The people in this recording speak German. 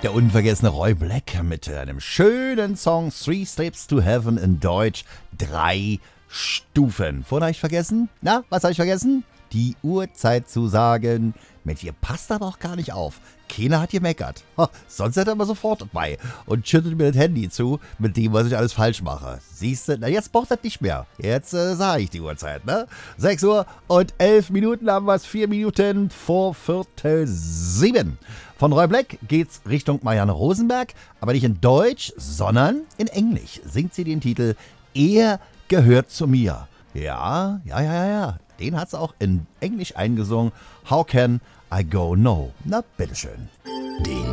Der unvergessene Roy Black mit einem schönen Song Three Steps to Heaven in Deutsch. 3 Stufen. Vorhin habe ich vergessen? Na, was habe ich vergessen? Die Uhrzeit zu sagen. Mensch, ihr passt da doch gar nicht auf. Keiner hat gemeckert. Sonst hätte er immer sofort bei und schüttet mir das Handy zu, mit dem, was ich alles falsch mache. Siehst du, na jetzt braucht das nicht mehr. Jetzt sage ich die Uhrzeit, ne? 6 Uhr und 11 Minuten haben wir es, 4 Minuten vor Viertel 7. Von Roy Black geht's Richtung Marianne Rosenberg, aber nicht in Deutsch, sondern in Englisch. Singt sie den Titel Er gehört zu mir. Ja. Den hat sie auch in Englisch eingesungen. How can I go no? Na, bitteschön.